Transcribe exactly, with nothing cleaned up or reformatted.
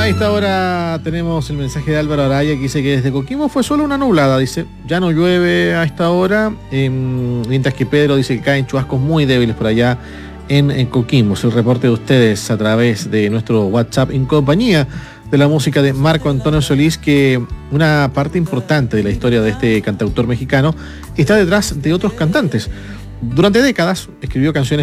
A esta hora tenemos el mensaje de Álvaro Araya que dice que desde Coquimbo fue solo una nublada, dice, ya no llueve a esta hora, eh, mientras que Pedro dice que caen chubascos muy débiles por allá en, en Coquimbo. Es el reporte de ustedes a través de nuestro WhatsApp en compañía de la música de Marco Antonio Solís, que una parte importante de la historia de este cantautor mexicano está detrás de otros cantantes. Durante décadas escribió canciones